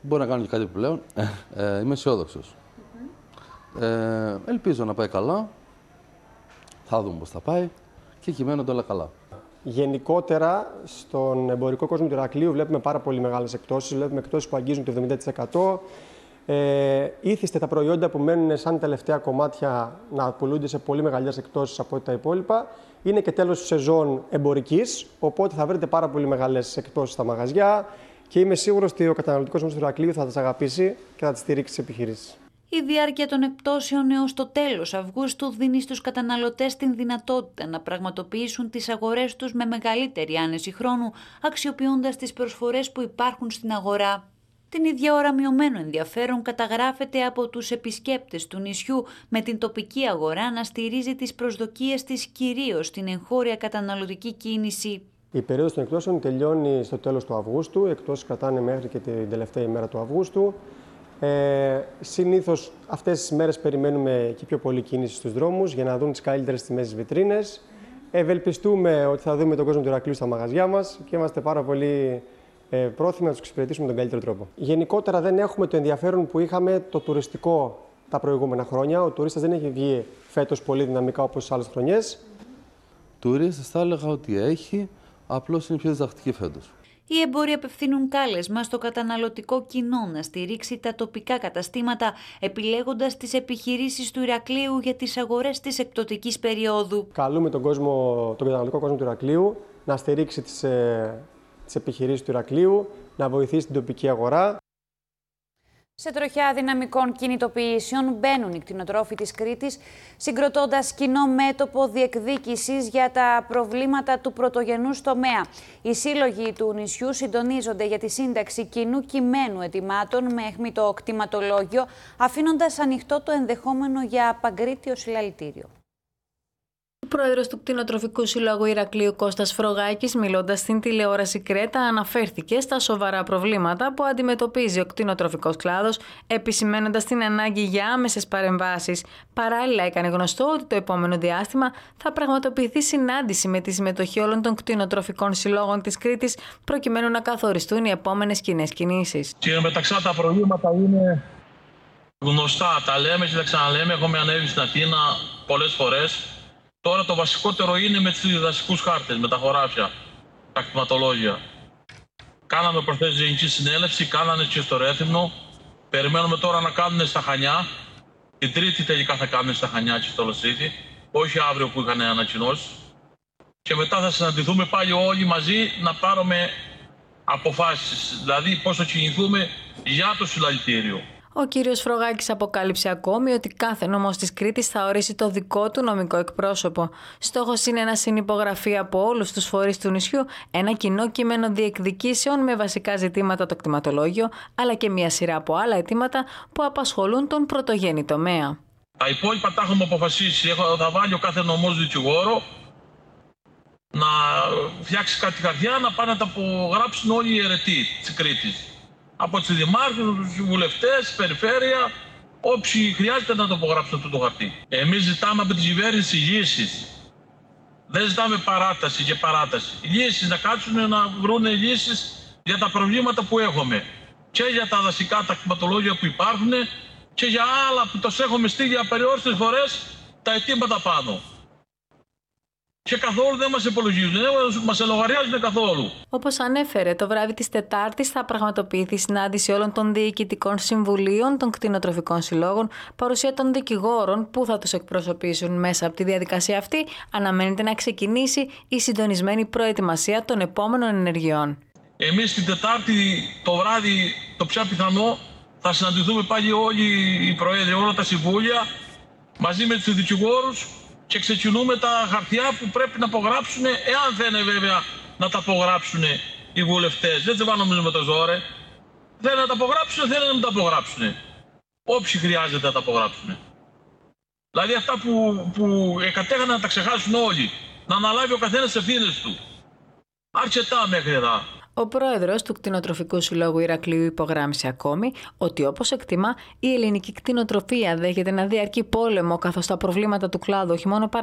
Μπορεί να κάνω και κάτι επιπλέον. Είμαι αισιόδοξος. Ελπίζω να πάει καλά. Θα δούμε πώς θα πάει και κειμένονται όλα καλά. Γενικότερα, στον εμπορικό κόσμο του Ηρακλείου βλέπουμε πάρα πολύ μεγάλες εκπτώσεις. Βλέπουμε εκπτώσεις που αγγίζουν το 70%. Ήθιστε τα προϊόντα που μένουν σαν τελευταία κομμάτια να πουλούνται σε πολύ μεγαλύτερες εκπτώσεις από τα υπόλοιπα. Είναι και τέλος σεζόν εμπορικής, οπότε θα βρείτε πάρα πολύ μεγάλες εκπτώσεις στα μαγαζιά και είμαι σίγουρος ότι ο καταναλωτικός κόσμος του Ηρακλείου θα τις αγαπήσει και θα τις στηρίξει τις επιχειρήσεις. Η διάρκεια των εκπτώσεων έως το τέλος Αυγούστου δίνει στους καταναλωτές την δυνατότητα να πραγματοποιήσουν τις αγορές τους με μεγαλύτερη άνεση χρόνου, αξιοποιώντας τις προσφορές που υπάρχουν στην αγορά. Την ίδια ώρα μειωμένο ενδιαφέρον καταγράφεται από τους επισκέπτες του νησιού, με την τοπική αγορά να στηρίζει τις προσδοκίες της κυρίως στην εγχώρια καταναλωτική κίνηση. Η περίοδος των εκπτώσεων τελειώνει στο τέλος του Αυγούστου. Οι εκπτώσεις κρατάνε μέχρι και την τελευταία ημέρα του Αυγούστου. Συνήθως αυτές τις μέρες περιμένουμε και πιο πολλή κίνηση στους δρόμους για να δουν τις καλύτερες τιμές στις βιτρίνες. Ευελπιστούμε ότι θα δούμε τον κόσμο του Ηρακλείου στα μαγαζιά μας και είμαστε πάρα πολύ πρόθυμοι να τους εξυπηρετήσουμε με τον καλύτερο τρόπο. Γενικότερα δεν έχουμε το ενδιαφέρον που είχαμε το τουριστικό τα προηγούμενα χρόνια. Ο τουρίστας δεν έχει βγει φέτος πολύ δυναμικά όπως τις άλλες χρονιές. Τουρίστες θα έλεγα ότι έχει, απλώς είναι πιο διδακτική φέτος. Οι εμπόροι απευθύνουν κάλεσμα στο καταναλωτικό κοινό να στηρίξει τα τοπικά καταστήματα, επιλέγοντας τις επιχειρήσεις του Ηρακλείου για τις αγορές της εκπτωτικής περίοδου. Καλούμε τον καταναλωτικό κόσμο του Ηρακλείου να στηρίξει τις επιχειρήσεις του Ηρακλείου, να βοηθήσει την τοπική αγορά. Σε τροχιά δυναμικών κινητοποιήσεων μπαίνουν οι κτηνοτρόφοι της Κρήτης, συγκροτώντας κοινό μέτωπο διεκδίκησης για τα προβλήματα του πρωτογενούς τομέα. Οι σύλλογοι του νησιού συντονίζονται για τη σύνταξη κοινού κειμένου αιτημάτων με αιχμητό κτηματολόγιο, αφήνοντας ανοιχτό το ενδεχόμενο για παγκρίτιο συλλαλητήριο. Ο πρόεδρος του Κτηνοτροφικού Συλλόγου Ηρακλείου Κώστας Φρογάκης, μιλώντας στην τηλεόραση Κρέτα, αναφέρθηκε στα σοβαρά προβλήματα που αντιμετωπίζει ο κτηνοτροφικός κλάδος, επισημαίνοντας την ανάγκη για άμεσες παρεμβάσεις. Παράλληλα, έκανε γνωστό ότι το επόμενο διάστημα θα πραγματοποιηθεί συνάντηση με τη συμμετοχή όλων των κτηνοτροφικών συλλόγων της Κρήτης, προκειμένου να καθοριστούν οι επόμενες κοινές κινήσεις. Και μεταξύ τα προβλήματα είναι γνωστά. Τα λέμε και τα ξαναλέμε. Έχουμε ανέβει στην Αθήνα πολλές φορές. Τώρα το βασικότερο είναι με τους διδασκικούς χάρτες, με τα χωράφια, τα κτηματολόγια. Κάναμε προχθές γενική συνέλευση, κάνανε και στο Ρέθυμνο. Περιμένουμε τώρα να κάνουν στα Χανιά. Την Τρίτη τελικά θα κάνουν στα Χανιά και στο Λοσίθι, όχι αύριο που είχαν ανακοινώσει. Και μετά θα συναντηθούμε πάλι όλοι μαζί να πάρουμε αποφάσεις, δηλαδή πώς θα κινηθούμε για το συλλαλητήριο. Ο κύριος Φρογάκης αποκάλυψε ακόμη ότι κάθε νομός της Κρήτης θα ορίσει το δικό του νομικό εκπρόσωπο. Στόχος είναι να συνυπογραφεί από όλους τους φορείς του νησιού ένα κοινό κείμενο διεκδικήσεων με βασικά ζητήματα το κτηματολόγιο, αλλά και μια σειρά από άλλα αιτήματα που απασχολούν τον πρωτογενή τομέα. Τα υπόλοιπα τα έχουμε αποφασίσει. Θα βάλει ο κάθε νομός δικηγόρο να φτιάξει κάτι χαρτιά, να πάνε να τα απογράψουν όλοι οι αιρετοί της Κρήτης. Από τις δημάρχους, τους βουλευτές, περιφέρεια, όποιοι χρειάζεται να το απογράψουν αυτό το χαρτί. Εμείς ζητάμε από την κυβέρνηση λύσεις. Δεν ζητάμε παράταση και παράταση. Λύσεις, να κάτσουν να βρουν λύσεις για τα προβλήματα που έχουμε. Και για τα δασικά, τα κτηματολόγια που υπάρχουν και για άλλα που τους έχουμε στείλει απεριόριστες φορές τα αιτήματα πάνω. Και καθόλου δεν μας υπολογίζουν, δεν μας λογαριάζουν καθόλου. Όπως ανέφερε, το βράδυ της Τετάρτης θα πραγματοποιηθεί συνάντηση όλων των διοικητικών συμβουλίων των κτηνοτροφικών συλλόγων, παρουσία των δικηγόρων που θα τους εκπροσωπήσουν. Μέσα από τη διαδικασία αυτή αναμένεται να ξεκινήσει η συντονισμένη προετοιμασία των επόμενων ενεργειών. Εμείς την Τετάρτη το βράδυ, το πιο πιθανό, θα συναντηθούμε πάλι όλοι οι προέδροι, όλα τα συμβούλια, μαζί με τους δικηγόρους. Και ξεκινούμε τα χαρτιά που πρέπει να απογράψουν, εάν θέλουν βέβαια να τα απογράψουν οι βουλευτές. Δεν βάλουμε με το ζόρι. Θέλουν να τα απογράψουν, θέλουν να τα απογράψουν. Όποιοι χρειάζεται να τα απογράψουν. Δηλαδή αυτά που κατέχανε να τα ξεχάσουν όλοι. Να αναλάβει ο καθένας τις ευθύνες του. Αρκετά μέχρι εδώ. Ο πρόεδρος του Κτηνοτροφικού Συλλόγου Ηρακλείου υπογράμμισε ακόμη ότι, όπως εκτιμά, η ελληνική κτηνοτροφία δέχεται να διαρκεί πόλεμο, καθώς τα προβλήματα του κλάδου όχι μόνο